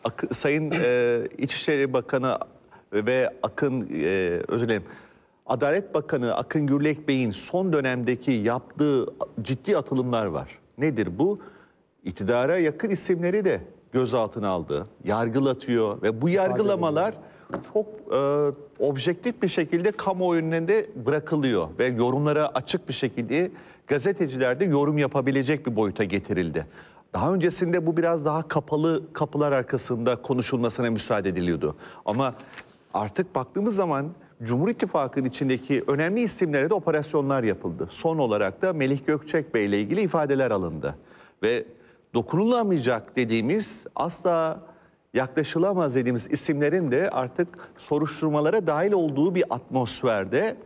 Sayın İçişleri Bakanı ve özür dilerim, Adalet Bakanı Akın Gürlek Bey'in son dönemdeki yaptığı ciddi atılımlar var. Nedir bu? İktidara yakın isimleri de gözaltına aldı, yargılatıyor ve bu yargılamalar çok objektif bir şekilde kamuoyu önünde bırakılıyor ve yorumlara açık bir şekilde gazeteciler de yorum yapabilecek bir boyuta getirildi. Daha öncesinde bu biraz daha kapalı kapılar arkasında konuşulmasına müsaade ediliyordu. Ama artık baktığımız zaman Cumhur İttifakı'nın içindeki önemli isimlere de operasyonlar yapıldı. Son olarak da Melih Gökçek Bey ile ilgili ifadeler alındı. Ve dokunulamayacak dediğimiz, asla yaklaşılamaz dediğimiz isimlerin de artık soruşturmalara dahil olduğu bir atmosferde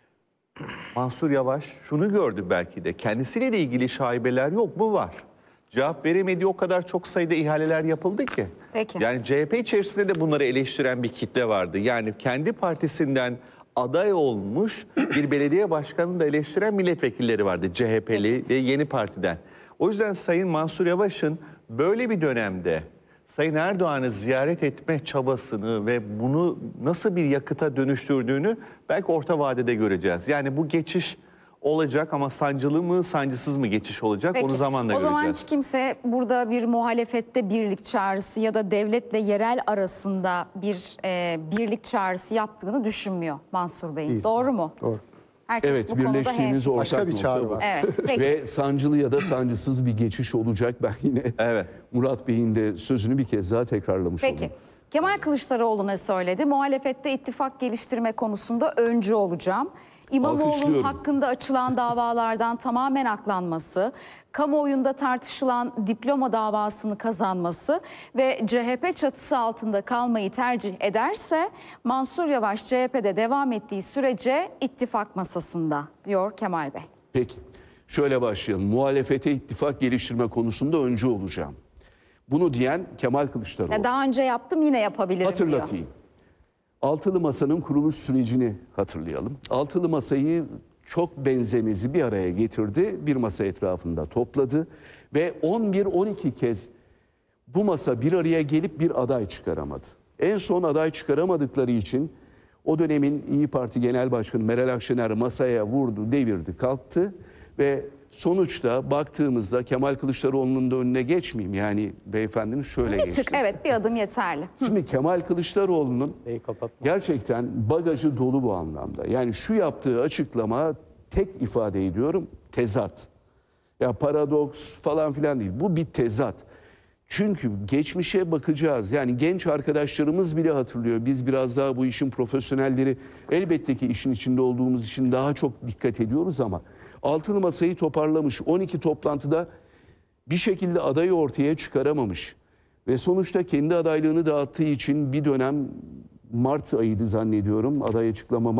Mansur Yavaş şunu gördü belki de. Kendisiyle de ilgili şaibeler yok mu? Var. Cevap veremediği o kadar çok sayıda ihaleler yapıldı ki. Peki. Yani CHP içerisinde de bunları eleştiren bir kitle vardı. Yani kendi partisinden aday olmuş bir belediye başkanını da eleştiren milletvekilleri vardı. CHP'li ve Yeni Parti'den. O yüzden Sayın Mansur Yavaş'ın böyle bir dönemde Sayın Erdoğan'ı ziyaret etme çabasını ve bunu nasıl bir yakıta dönüştürdüğünü belki orta vadede göreceğiz. Yani bu geçiş olacak ama sancılı mı, sancısız mı geçiş olacak? Peki, onu zamanla göreceğiz. O zaman hiç kimse burada bir muhalefette birlik çağrısı ya da devletle yerel arasında bir birlik çağrısı yaptığını düşünmüyor Mansur Bey. Doğru mu? Doğru. Herkes Evet, bu konuda birleştiğimiz ortak Başka bir nokta çağrı bu. var. Evet, peki. Ve sancılı ya da sancısız bir geçiş olacak. Ben yine Evet. Murat Bey'in de sözünü bir kez daha tekrarlamış Peki. olayım. Kemal Kılıçdaroğlu ne söyledi? Muhalefette ittifak geliştirme konusunda öncü olacağım. İmamoğlu'nun Alkışlıyorum. hakkında açılan davalardan tamamen aklanması, kamuoyunda tartışılan diploma davasını kazanması ve CHP çatısı altında kalmayı tercih ederse Mansur Yavaş CHP'de devam ettiği sürece ittifak masasında, diyor Kemal Bey. Peki, şöyle başlayalım. Muhalefete ittifak geliştirme konusunda öncü olacağım. Bunu diyen Kemal Kılıçdaroğlu. Daha önce yaptım, yine yapabilirim Hatırlatayım. diyor. Altılı Masa'nın kuruluş sürecini hatırlayalım. Altılı Masa'yı çok benzemezi bir araya getirdi. Bir masa etrafında topladı ve 11-12 kez bu masa bir araya gelip bir aday çıkaramadı. En son aday çıkaramadıkları için o dönemin İyi Parti Genel Başkanı Meral Akşener masaya vurdu, devirdi, kalktı ve sonuçta baktığımızda Kemal Kılıçdaroğlu'nun da önüne geçmeyeyim. Yani beyefendinin şöyle Bir geçti. tık, evet, bir adım yeterli. Şimdi Kemal Kılıçdaroğlu'nun gerçekten bagajı dolu bu anlamda. Yani şu yaptığı açıklama, tek ifade ediyorum, tezat. Ya paradoks falan filan değil. Bu bir tezat. Çünkü geçmişe bakacağız. Yani genç arkadaşlarımız bile hatırlıyor. Biz biraz daha bu işin profesyonelleri, elbette ki işin içinde olduğumuz için daha çok dikkat ediyoruz ama Altılı Masa'yı toparlamış. 12 toplantıda bir şekilde adayı ortaya çıkaramamış. Ve sonuçta kendi adaylığını dağıttığı için bir dönem Mart ayıydı zannediyorum aday açıklamama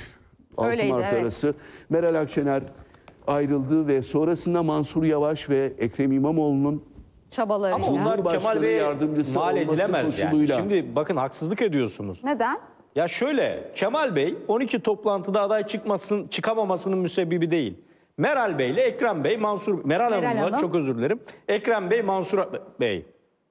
3-6 Öyleydi, Mart evet. arası Meral Akşener ayrıldı ve sonrasında Mansur Yavaş ve Ekrem İmamoğlu'nun Çabalarıyla. Ama onlar Cumhurbaşkanı Kemal Bey'e yardımcısı mal olması edilemez yani. koşuluyla. Şimdi bakın, haksızlık ediyorsunuz. Neden? Ya şöyle, Kemal Bey 12 toplantıda aday çıkamamasının müsebbibi değil. Meral Bey ile Ekrem Bey, Meral Hanım'la, Hanım. çok özür dilerim. Ekrem Bey, Mansur Bey.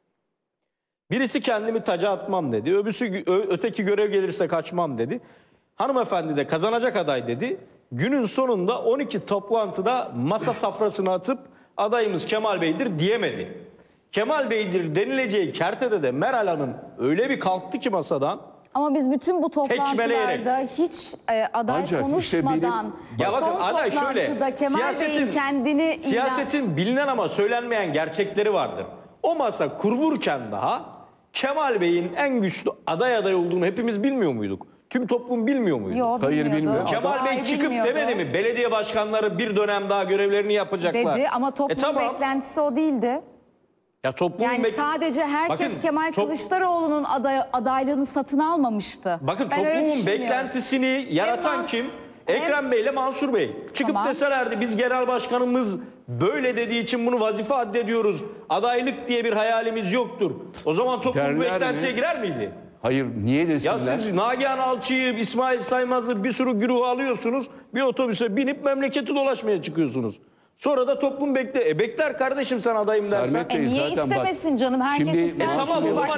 Birisi kendimi taca atmam dedi. Öteki görev gelirse kaçmam dedi. Hanımefendi de kazanacak aday dedi. Günün sonunda 12 toplantıda masa safrasını atıp adayımız Kemal Bey'dir diyemedi. Kemal Bey'dir denileceği kertede de Meral Hanım öyle bir kalktı ki masadan. Ama biz bütün bu toplantılarda hiç aday Ancak işte konuşmadan Ya bakın, son aday şöyle, toplantıda Kemal Bey'in kendini siyasetin bilinen ama söylenmeyen gerçekleri vardır. O masa kurulurken daha Kemal Bey'in en güçlü aday olduğunu hepimiz bilmiyor muyduk? Tüm toplum bilmiyor muydu? Yok, Hayır, bilmiyordu. bilmiyor. Kemal Bey Aday çıkıp bilmiyordu. demedi mi? Belediye başkanları bir dönem daha görevlerini yapacaklar. Dedi ama toplumun Tamam. beklentisi o değildi. Ya toplumun Yani sadece herkes Bakın, Kemal Kılıçdaroğlu'nun adaylığını satın almamıştı. Bakın, Ben öyle toplumun düşünmüyorum. beklentisini yaratan kim? Ekrem Bey ile Mansur Bey. Çıkıp Tamam. deselerdi biz genel başkanımız böyle dediği için bunu vazife addediyoruz. Adaylık diye bir hayalimiz yoktur. O zaman toplum bu Derler beklentiye mi? girer miydi? Hayır, niye desinler? Ya siz Nagihan Alçı'yı, İsmail Saymaz'ı, bir sürü güruhu alıyorsunuz. Bir otobüse binip memleketi dolaşmaya çıkıyorsunuz. Sonra da toplum bekler kardeşim sen adayım dersen. Sermet Bey Niye zaten bak, istemesin canım? Herkes şimdi ister. Tamam, o zaman